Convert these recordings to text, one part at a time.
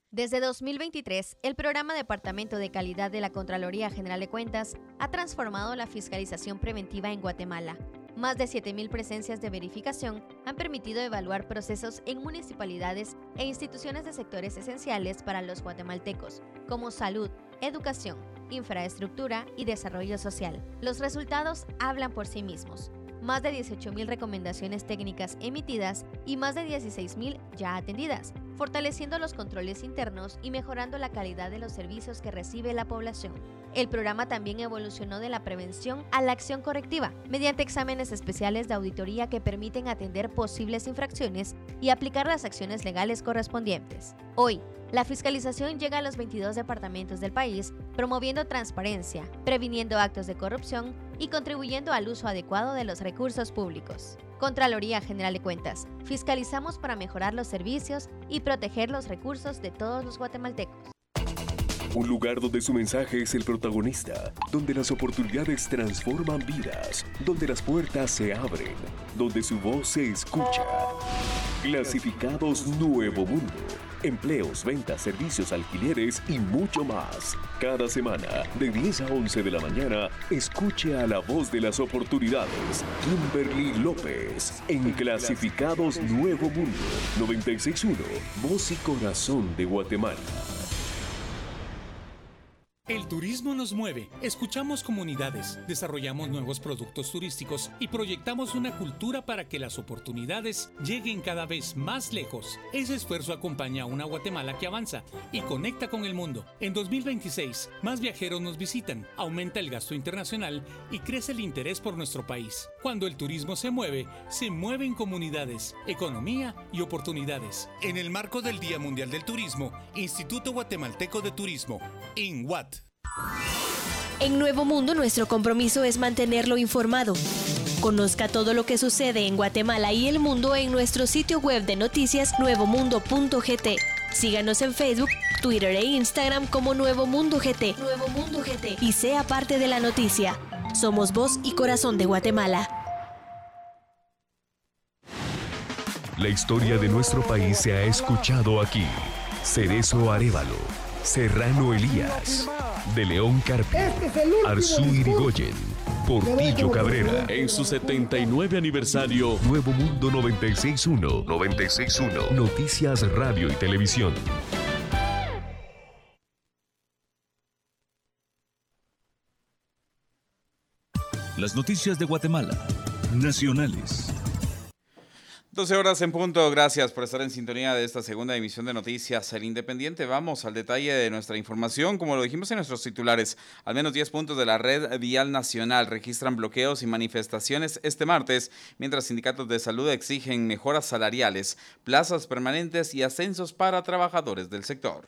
Desde 2023, el Programa Departamento de Calidad de la Contraloría General de Cuentas ha transformado la fiscalización preventiva en Guatemala. Más de 7.000 presencias de verificación han permitido evaluar procesos en municipalidades e instituciones de sectores esenciales para los guatemaltecos, como salud, educación, infraestructura y desarrollo social. Los resultados hablan por sí mismos. Más de 18.000 recomendaciones técnicas emitidas y más de 16.000 ya atendidas, fortaleciendo los controles internos y mejorando la calidad de los servicios que recibe la población. El programa también evolucionó de la prevención a la acción correctiva, mediante exámenes especiales de auditoría que permiten atender posibles infracciones y aplicar las acciones legales correspondientes. Hoy, la fiscalización llega a los 22 departamentos del país, promoviendo transparencia, previniendo actos de corrupción y contribuyendo al uso adecuado de los recursos públicos. Contraloría General de Cuentas. Fiscalizamos para mejorar los servicios y proteger los recursos de todos los guatemaltecos. Un lugar donde su mensaje es el protagonista, donde las oportunidades transforman vidas, donde las puertas se abren, donde su voz se escucha. Clasificados Nuevo Mundo. Empleos, ventas, servicios, alquileres y mucho más. Cada semana, de 10 a 11 de la mañana, escuche a la voz de las oportunidades. Kimberly López, en Clasificados Nuevo Mundo. 96.1, voz y corazón de Guatemala. El turismo nos mueve, escuchamos comunidades, desarrollamos nuevos productos turísticos y proyectamos una cultura para que las oportunidades lleguen cada vez más lejos. Ese esfuerzo acompaña a una Guatemala que avanza y conecta con el mundo. En 2026, más viajeros nos visitan, aumenta el gasto internacional y crece el interés por nuestro país. Cuando el turismo se mueven comunidades, economía y oportunidades. En el marco del Día Mundial del Turismo, Instituto Guatemalteco de Turismo, INGUAT. En Nuevo Mundo, nuestro compromiso es mantenerlo informado. Conozca todo lo que sucede en Guatemala y el mundo en nuestro sitio web de noticias nuevomundo.gt. Síganos en Facebook, Twitter e Instagram como Nuevo Mundo GT. Nuevo Mundo GT. Y sea parte de la noticia. Somos voz y corazón de Guatemala. La historia de nuestro país se ha escuchado aquí. Cerezo Arévalo, Serrano Elías, De León Carpio, Arzú Irigoyen, Portillo Cabrera. En su 79 aniversario, Nuevo Mundo 96.1. 96.1. Noticias, radio y televisión. Las noticias de Guatemala, nacionales. 12 horas en punto, gracias por estar en sintonía de esta segunda emisión de Noticias El Independiente. Vamos al detalle de nuestra información. Como lo dijimos en nuestros titulares, al menos 10 puntos de la red vial nacional registran bloqueos y manifestaciones este martes, mientras sindicatos de salud exigen mejoras salariales, plazas permanentes y ascensos para trabajadores del sector.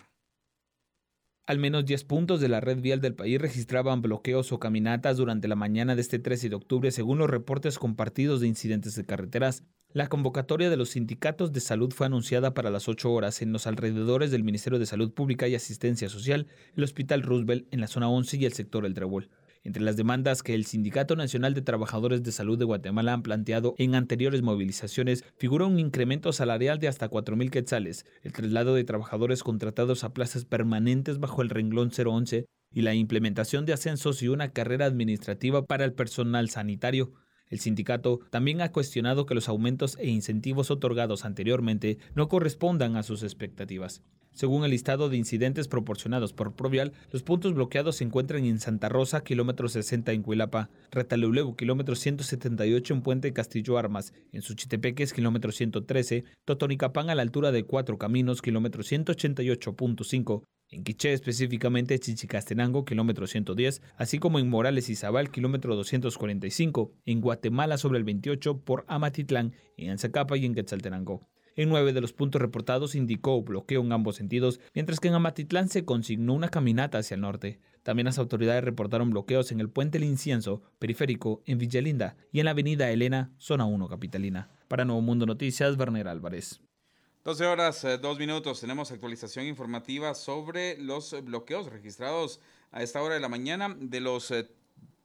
Al menos 10 puntos de la red vial del país registraban bloqueos o caminatas durante la mañana de este 13 de octubre, según los reportes compartidos de incidentes de carreteras. La convocatoria de los sindicatos de salud fue anunciada para las 8 horas en los alrededores del Ministerio de Salud Pública y Asistencia Social, el Hospital Roosevelt en la zona 11 y el sector El Trébol. Entre las demandas que el Sindicato Nacional de Trabajadores de Salud de Guatemala han planteado en anteriores movilizaciones figura un incremento salarial de hasta 4,000 quetzales, el traslado de trabajadores contratados a plazas permanentes bajo el renglón 011 y la implementación de ascensos y una carrera administrativa para el personal sanitario. El sindicato también ha cuestionado que los aumentos e incentivos otorgados anteriormente no correspondan a sus expectativas. Según el listado de incidentes proporcionados por Provial, los puntos bloqueados se encuentran en Santa Rosa, kilómetro 60 en Cuilapa, Retaluleu, kilómetro 178 en Puente Castillo Armas, en Suchitepeques, kilómetro 113, Totonicapán a la altura de Cuatro Caminos, kilómetro 188.5, en Quiché, específicamente Chichicastenango, kilómetro 110, así como en Morales y Zabal, kilómetro 245, en Guatemala sobre el 28 por Amatitlán, en Anzacapa y en Quetzaltenango. En 9 de los puntos reportados indicó bloqueo en ambos sentidos, mientras que en Amatitlán se consignó una caminata hacia el norte. También las autoridades reportaron bloqueos en el Puente El Incienso, periférico, en Villalinda y en la avenida Elena, zona 1 capitalina. Para Nuevo Mundo Noticias, Werner Álvarez. 12 horas, 2 minutos. Tenemos actualización informativa sobre los bloqueos registrados a esta hora de la mañana. De los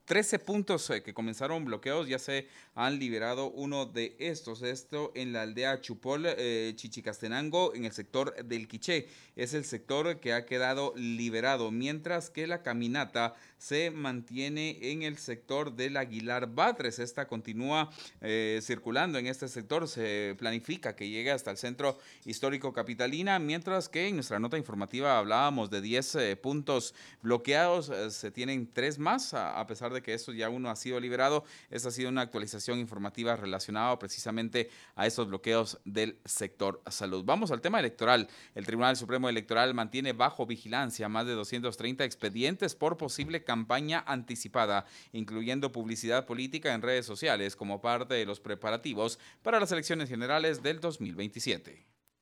13 puntos que comenzaron bloqueados, ya se han liberado uno de estos. Esto en la aldea Chupol, Chichicastenango, en el sector del Quiché. Es el sector que ha quedado liberado, mientras que la caminata se mantiene en el sector del Aguilar Batres. Esta continúa circulando en este sector. Se planifica que llegue hasta el centro histórico capitalina, mientras que en nuestra nota informativa hablábamos de 10 puntos bloqueados. Se tienen 3 más, a pesar de que esto ya uno ha sido liberado. Esta ha sido una actualización informativa relacionada precisamente a estos bloqueos del sector salud. Vamos al tema electoral. El Tribunal Supremo Electoral mantiene bajo vigilancia más de 230 expedientes por posible campaña anticipada, incluyendo publicidad política en redes sociales como parte de los preparativos para las elecciones generales del 2027.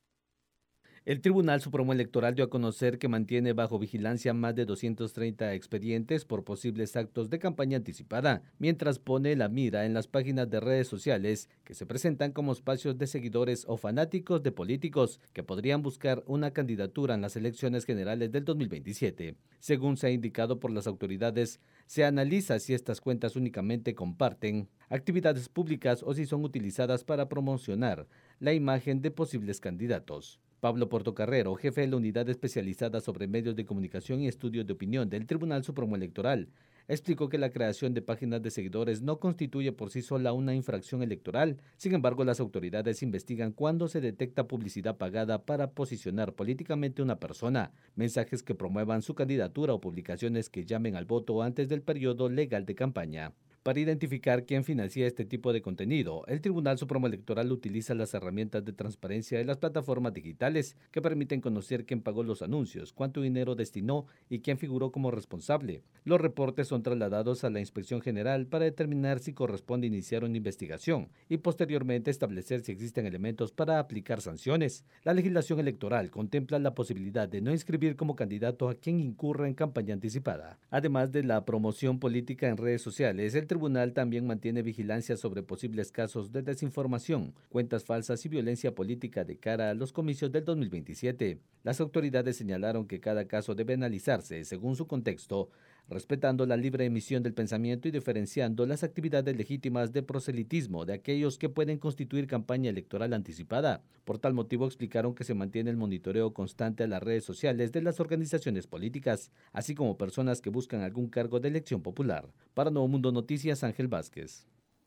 El Tribunal Supremo Electoral dio a conocer que mantiene bajo vigilancia más de 230 expedientes por posibles actos de campaña anticipada, mientras pone la mira en las páginas de redes sociales que se presentan como espacios de seguidores o fanáticos de políticos que podrían buscar una candidatura en las elecciones generales del 2027. Según se ha indicado por las autoridades, se analiza si estas cuentas únicamente comparten actividades públicas o si son utilizadas para promocionar la imagen de posibles candidatos. Pablo Portocarrero, jefe de la Unidad Especializada sobre Medios de Comunicación y Estudios de Opinión del Tribunal Supremo Electoral, explicó que la creación de páginas de seguidores no constituye por sí sola una infracción electoral. Sin embargo, las autoridades investigan cuando se detecta publicidad pagada para posicionar políticamente a una persona, mensajes que promuevan su candidatura o publicaciones que llamen al voto antes del periodo legal de campaña. Para identificar quién financia este tipo de contenido, el Tribunal Supremo Electoral utiliza las herramientas de transparencia de las plataformas digitales que permiten conocer quién pagó los anuncios, cuánto dinero destinó y quién figuró como responsable. Los reportes son trasladados a la Inspección General para determinar si corresponde iniciar una investigación y posteriormente establecer si existen elementos para aplicar sanciones. La legislación electoral contempla la posibilidad de no inscribir como candidato a quien incurra en campaña anticipada. Además de la promoción política en redes sociales, el Tribunal también mantiene vigilancia sobre posibles casos de desinformación, cuentas falsas y violencia política de cara a los comicios del 2027. Las autoridades señalaron que cada caso debe analizarse según su contexto, respetando la libre emisión del pensamiento y diferenciando las actividades legítimas de proselitismo de aquellos que pueden constituir campaña electoral anticipada. Por tal motivo explicaron que se mantiene el monitoreo constante a las redes sociales de las organizaciones políticas, así como personas que buscan algún cargo de elección popular. Para Nuevo Mundo Noticias, Ángel Vázquez.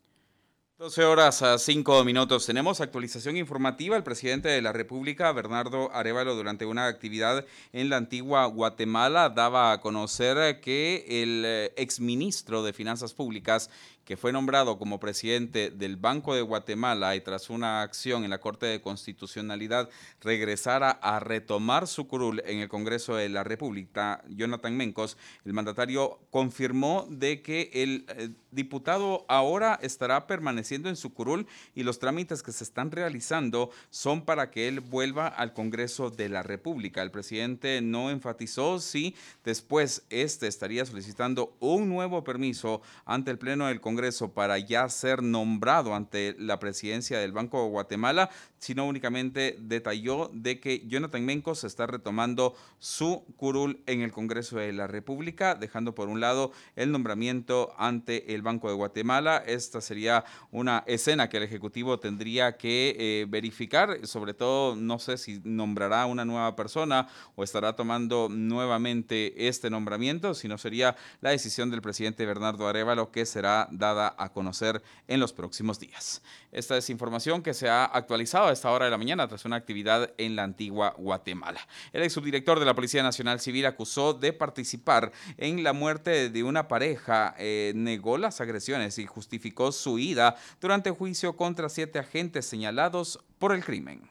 12 horas a 5 minutos. Tenemos actualización informativa. El presidente de la República, Bernardo Arévalo, durante una actividad en la antigua Guatemala, daba a conocer que el exministro de Finanzas Públicas, que fue nombrado como presidente del Banco de Guatemala y tras una acción en la Corte de Constitucionalidad regresara a retomar su curul en el Congreso de la República, Jonathan Mencos, el mandatario confirmó de que el diputado ahora estará permaneciendo en su curul y los trámites que se están realizando son para que él vuelva al Congreso de la República. El presidente no enfatizó si después estaría solicitando un nuevo permiso ante el Pleno del Congreso para ya ser nombrado ante la presidencia del Banco de Guatemala, sino únicamente detalló de que Jonathan Mencos está retomando su curul en el Congreso de la República, dejando por un lado el nombramiento ante el Banco de Guatemala. Esta sería una escena que el Ejecutivo tendría que verificar, sobre todo no sé si nombrará una nueva persona o estará tomando nuevamente este nombramiento, sino sería la decisión del presidente Bernardo Arévalo que será dada a conocer en los próximos días. Esta es información que se ha actualizado a esta hora de la mañana tras una actividad en la antigua Guatemala. El ex subdirector de la Policía Nacional Civil acusó de participar en la muerte de una pareja, negó las agresiones y justificó su huida durante juicio contra 7 agentes señalados por el crimen.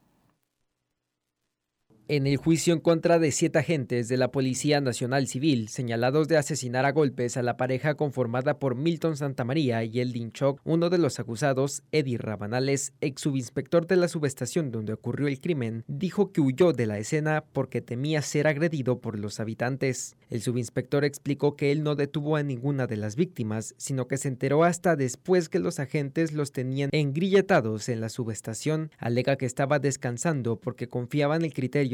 En el juicio en contra de 7 agentes de la Policía Nacional Civil señalados de asesinar a golpes a la pareja conformada por Milton Santamaría y Eldin Choc, uno de los acusados, Eddie Rabanales, ex subinspector de la subestación donde ocurrió el crimen, dijo que huyó de la escena porque temía ser agredido por los habitantes. El subinspector explicó que él no detuvo a ninguna de las víctimas, sino que se enteró hasta después que los agentes los tenían engrilletados en la subestación. Alega que estaba descansando porque confiaba en el criterio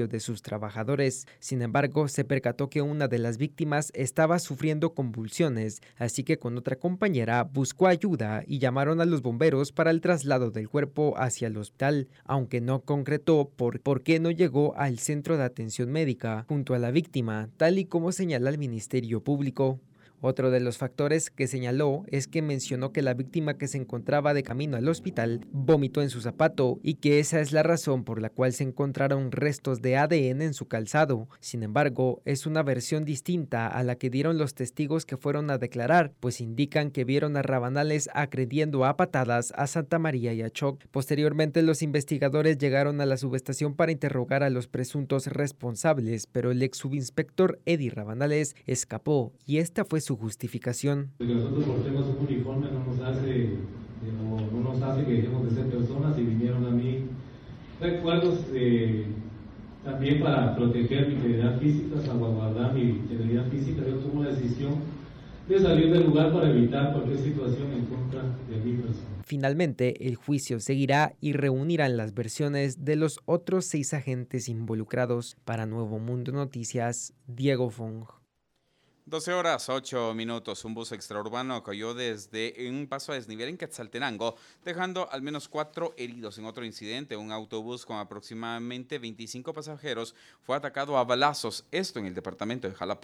salario de sus trabajadores. Sin embargo, se percató que una de las víctimas estaba sufriendo convulsiones, así que con otra compañera buscó ayuda y llamaron a los bomberos para el traslado del cuerpo hacia el hospital, aunque no concretó por qué no llegó al centro de atención médica junto a la víctima, tal y como señala el Ministerio Público. Otro de los factores que señaló es que mencionó que la víctima que se encontraba de camino al hospital vomitó en su zapato y que esa es la razón por la cual se encontraron restos de ADN en su calzado. Sin embargo, es una versión distinta a la que dieron los testigos que fueron a declarar, pues indican que vieron a Rabanales agrediendo a patadas a Santa María y a Choc. Posteriormente, los investigadores llegaron a la subestación para interrogar a los presuntos responsables, pero el ex subinspector Eddie Rabanales escapó y esta fue su justificación. Que nosotros portemos un uniforme no nos hace que dejemos de ser personas y vinieron a mí recuerdos también para proteger mi integridad física, salvaguardar mi integridad física. Yo tomo la decisión de salir del lugar para evitar cualquier situación en contra de mi persona. Finalmente, el juicio seguirá y reunirán las versiones de los otros 6 agentes involucrados. Para Nuevo Mundo Noticias, Diego Fong. 12 horas 8 minutos. Un bus extraurbano cayó desde un paso a desnivel en Quetzaltenango, dejando al menos 4 heridos. En otro incidente, un autobús con aproximadamente 25 pasajeros fue atacado a balazos, esto en el departamento de Jalapa.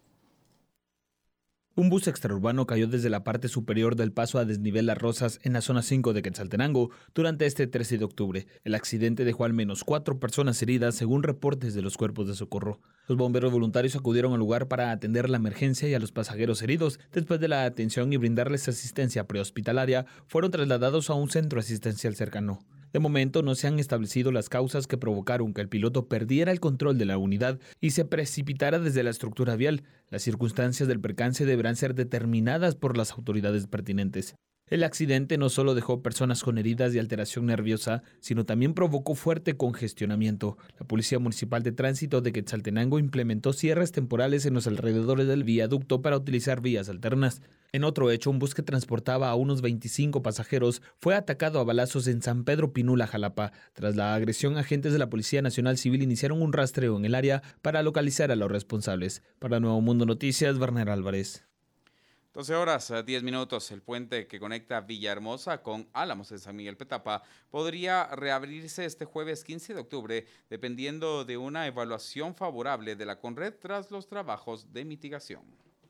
Un bus extraurbano cayó desde la parte superior del paso a desnivel Las Rosas en la zona 5 de Quetzaltenango durante este 13 de octubre. El accidente dejó al menos 4 personas heridas según reportes de los cuerpos de socorro. Los bomberos voluntarios acudieron al lugar para atender la emergencia y a los pasajeros heridos. Después de la atención y brindarles asistencia prehospitalaria, fueron trasladados a un centro asistencial cercano. De momento no se han establecido las causas que provocaron que el piloto perdiera el control de la unidad y se precipitara desde la estructura vial. Las circunstancias del percance deberán ser determinadas por las autoridades pertinentes. El accidente no solo dejó personas con heridas y alteración nerviosa, sino también provocó fuerte congestionamiento. La Policía Municipal de Tránsito de Quetzaltenango implementó cierres temporales en los alrededores del viaducto para utilizar vías alternas. En otro hecho, un bus que transportaba a unos 25 pasajeros fue atacado a balazos en San Pedro Pinula, Jalapa. Tras la agresión, agentes de la Policía Nacional Civil iniciaron un rastreo en el área para localizar a los responsables. Para Nuevo Mundo Noticias, Werner Álvarez. 12 horas 10 minutos. El puente que conecta Villahermosa con Álamos en San Miguel Petapa podría reabrirse este jueves 15 de octubre, dependiendo de una evaluación favorable de la Conred tras los trabajos de mitigación.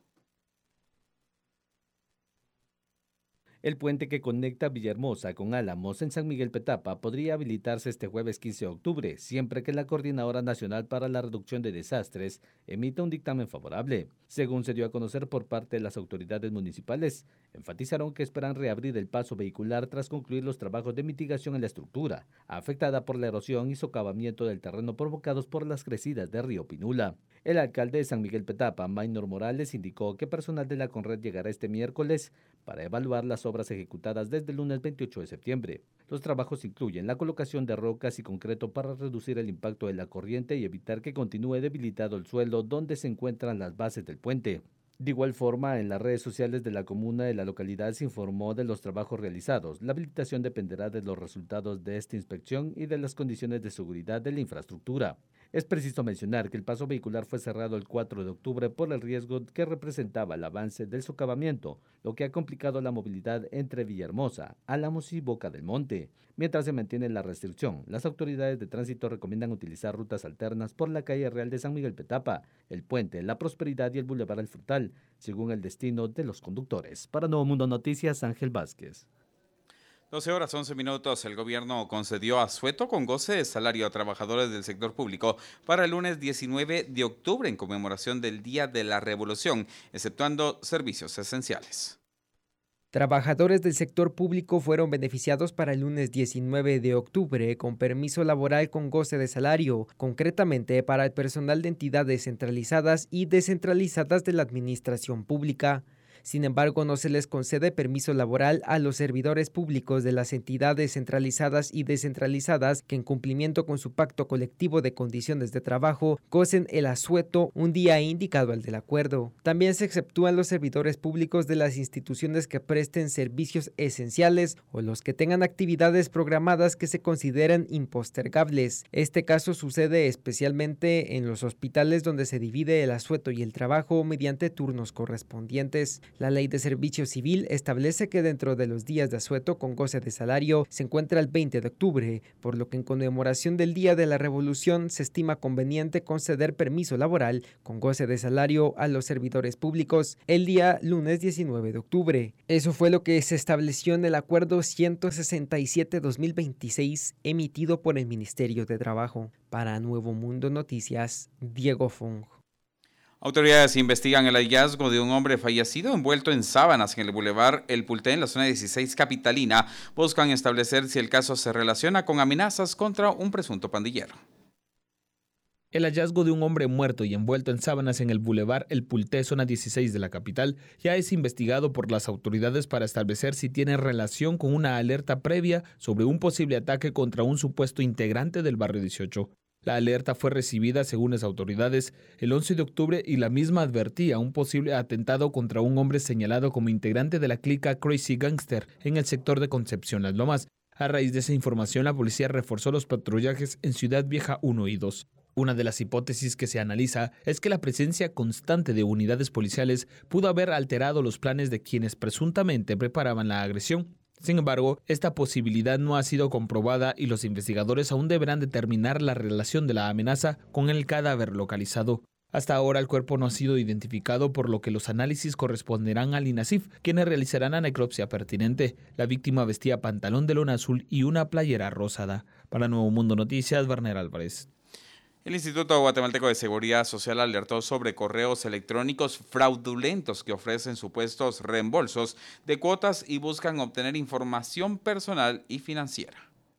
El puente que conecta Villahermosa con Álamos en San Miguel Petapa podría habilitarse este jueves 15 de octubre, siempre que la Coordinadora Nacional para la Reducción de Desastres emita un dictamen favorable. Según se dio a conocer por parte de las autoridades municipales, enfatizaron que esperan reabrir el paso vehicular tras concluir los trabajos de mitigación en la estructura, afectada por la erosión y socavamiento del terreno provocados por las crecidas de Río Pinula. El alcalde de San Miguel Petapa, Maynor Morales, indicó que personal de la Conred llegará este miércoles para evaluar las obras ejecutadas desde el lunes 28 de septiembre. Los trabajos incluyen la colocación de rocas y concreto para reducir el impacto de la corriente y evitar que continúe debilitado el suelo donde se encuentran las bases del puente. De igual forma, en las redes sociales de la comuna de la localidad se informó de los trabajos realizados. La habilitación dependerá de los resultados de esta inspección y de las condiciones de seguridad de la infraestructura. Es preciso mencionar que el paso vehicular fue cerrado el 4 de octubre por el riesgo que representaba el avance del socavamiento, lo que ha complicado la movilidad entre Villahermosa, Álamos y Boca del Monte. Mientras se mantiene la restricción, las autoridades de tránsito recomiendan utilizar rutas alternas por la calle Real de San Miguel Petapa, el Puente, La Prosperidad y el Boulevard El Frutal, según el destino de los conductores. Para Nuevo Mundo Noticias, Ángel Vázquez. 12 horas 11 minutos. El gobierno concedió asueto con goce de salario a trabajadores del sector público para el lunes 19 de octubre en conmemoración del Día de la Revolución, exceptuando servicios esenciales. Trabajadores del sector público fueron beneficiados para el lunes 19 de octubre con permiso laboral con goce de salario, concretamente para el personal de entidades centralizadas y descentralizadas de la administración pública. Sin embargo, no se les concede permiso laboral a los servidores públicos de las entidades centralizadas y descentralizadas que, en cumplimiento con su pacto colectivo de condiciones de trabajo, gocen el asueto un día indicado al del acuerdo. También se exceptúan los servidores públicos de las instituciones que presten servicios esenciales o los que tengan actividades programadas que se consideren impostergables. Este caso sucede especialmente en los hospitales, donde se divide el asueto y el trabajo mediante turnos correspondientes. La Ley de Servicio Civil establece que dentro de los días de asueto con goce de salario se encuentra el 20 de octubre, por lo que en conmemoración del Día de la Revolución se estima conveniente conceder permiso laboral con goce de salario a los servidores públicos el día lunes 19 de octubre. Eso fue lo que se estableció en el Acuerdo 167-2026 emitido por el Ministerio de Trabajo. Para Nuevo Mundo Noticias, Diego Fong. Autoridades investigan el hallazgo de un hombre fallecido envuelto en sábanas en el Boulevard El Pulté, en la zona 16 capitalina. Buscan establecer si el caso se relaciona con amenazas contra un presunto pandillero. El hallazgo de un hombre muerto y envuelto en sábanas en el Boulevard El Pulté, zona 16 de la capital, ya es investigado por las autoridades para establecer si tiene relación con una alerta previa sobre un posible ataque contra un supuesto integrante del barrio 18. La alerta fue recibida, según las autoridades, el 11 de octubre y la misma advertía un posible atentado contra un hombre señalado como integrante de la clica Crazy Gangster en el sector de Concepción Las Lomas. A raíz de esa información, la policía reforzó los patrullajes en Ciudad Vieja 1 y 2. Una de las hipótesis que se analiza es que la presencia constante de unidades policiales pudo haber alterado los planes de quienes presuntamente preparaban la agresión. Sin embargo, esta posibilidad no ha sido comprobada y los investigadores aún deberán determinar la relación de la amenaza con el cadáver localizado. Hasta ahora el cuerpo no ha sido identificado, por lo que los análisis corresponderán al INASIF, quienes realizarán la necropsia pertinente. La víctima vestía pantalón de lona azul y una playera rosada. Para Nuevo Mundo Noticias, Werner Álvarez. El Instituto Guatemalteco de Seguridad Social alertó sobre correos electrónicos fraudulentos que ofrecen supuestos reembolsos de cuotas y buscan obtener información personal y financiera.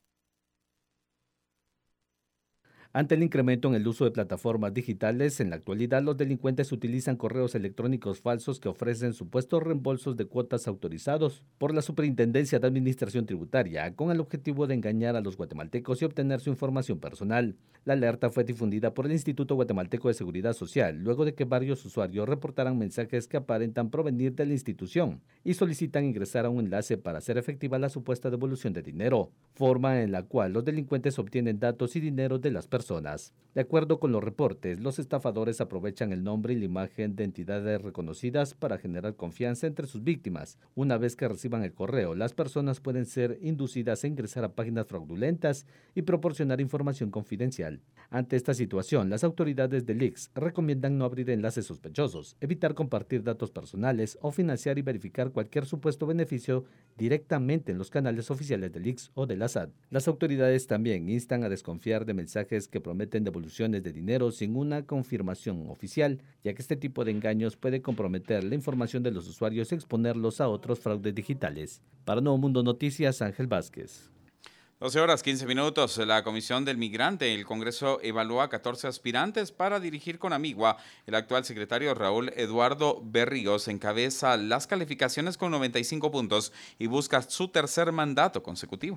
Ante el incremento en el uso de plataformas digitales, en la actualidad los delincuentes utilizan correos electrónicos falsos que ofrecen supuestos reembolsos de cuotas autorizados por la Superintendencia de Administración Tributaria, con el objetivo de engañar a los guatemaltecos y obtener su información personal. La alerta fue difundida por el Instituto Guatemalteco de Seguridad Social, luego de que varios usuarios reportaran mensajes que aparentan provenir de la institución y solicitan ingresar a un enlace para hacer efectiva la supuesta devolución de dinero, forma en la cual los delincuentes obtienen datos y dinero de las personas. De acuerdo con los reportes, los estafadores aprovechan el nombre y la imagen de entidades reconocidas para generar confianza entre sus víctimas. Una vez que reciban el correo, las personas pueden ser inducidas a ingresar a páginas fraudulentas y proporcionar información confidencial. Ante esta situación, las autoridades del ICS recomiendan no abrir enlaces sospechosos, evitar compartir datos personales o financiar y verificar cualquier supuesto beneficio directamente en los canales oficiales del ICS o de la SAT. Las autoridades también instan a desconfiar de mensajes que prometen devoluciones de dinero sin una confirmación oficial, ya que este tipo de engaños puede comprometer la información de los usuarios y exponerlos a otros fraudes digitales. Para Nuevo Mundo Noticias, Ángel Vázquez. 12:15. La Comisión del Migrante en el Congreso evaluó a 14 aspirantes para dirigir con Amigua. El actual secretario Raúl Eduardo Berríos encabeza las calificaciones con 95 puntos y busca su tercer mandato consecutivo.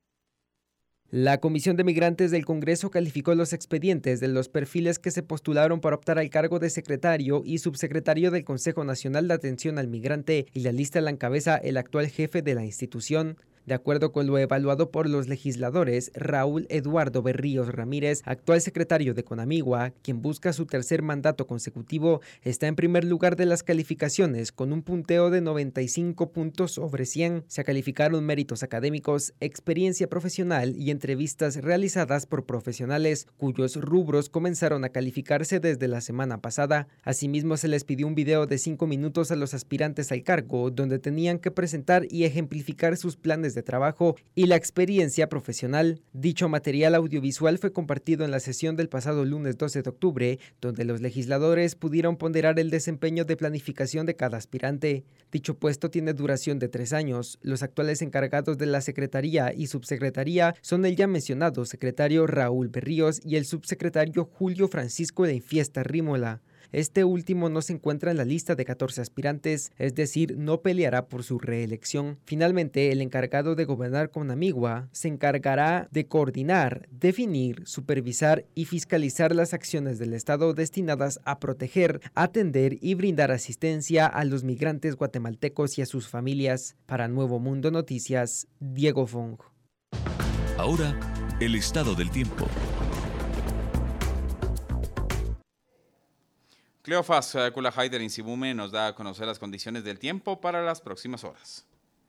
La Comisión de Migrantes del Congreso calificó los expedientes de los perfiles que se postularon para optar al cargo de secretario y subsecretario del Consejo Nacional de Atención al Migrante, y la lista la encabeza el actual jefe de la institución. De acuerdo con lo evaluado por los legisladores, Raúl Eduardo Berríos Ramírez, actual secretario de Conamigua, quien busca su tercer mandato consecutivo, está en primer lugar de las calificaciones con un punteo de 95 puntos sobre 100. Se calificaron méritos académicos, experiencia profesional y entrevistas realizadas por profesionales, cuyos rubros comenzaron a calificarse desde la semana pasada. Asimismo, se les pidió un video de 5 minutos a los aspirantes al cargo, donde tenían que presentar y ejemplificar sus planes de trabajo y la experiencia profesional. Dicho material audiovisual fue compartido en la sesión del pasado lunes 12 de octubre, donde los legisladores pudieron ponderar el desempeño de planificación de cada aspirante. Dicho puesto tiene duración de 3 años. Los actuales encargados de la secretaría y subsecretaría son el ya mencionado secretario Raúl Berríos y el subsecretario Julio Francisco de Infiesta Rímola. Este último no se encuentra en la lista de 14 aspirantes, es decir, no peleará por su reelección. Finalmente, el encargado de gobernar Conamigua se encargará de coordinar, definir, supervisar y fiscalizar las acciones del Estado destinadas a proteger, atender y brindar asistencia a los migrantes guatemaltecos y a sus familias. Para Nuevo Mundo Noticias, Diego Fong. Ahora, el estado del tiempo. Cleofas Kulahaider Insibume nos da a conocer las condiciones del tiempo para las próximas horas.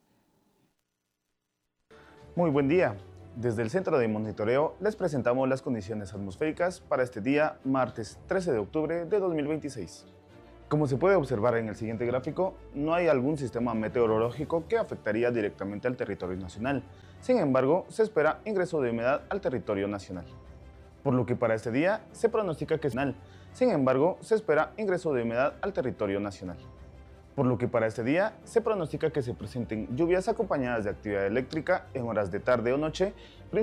Muy buen día. Desde el Centro de Monitoreo les presentamos las condiciones atmosféricas para este día, martes 13 de octubre de 2026. Como se puede observar en el siguiente gráfico, no hay algún sistema meteorológico que afectaría directamente al territorio nacional. Sin embargo, se espera ingreso de humedad al territorio nacional. Por lo que para este día se pronostica que Sin embargo, se espera ingreso de humedad al territorio nacional. Por lo que para este día se pronostica que se presenten lluvias acompañadas de actividad eléctrica en horas de tarde o noche,